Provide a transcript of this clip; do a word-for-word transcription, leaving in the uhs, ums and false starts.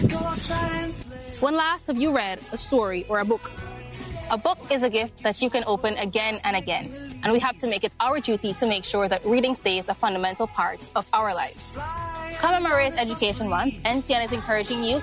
When last have you read a story or a book? A book is a gift that you can open again and again, and we have to make it our duty to make sure that reading stays a fundamental part of our lives. To commemorate Education Month, N C N is encouraging you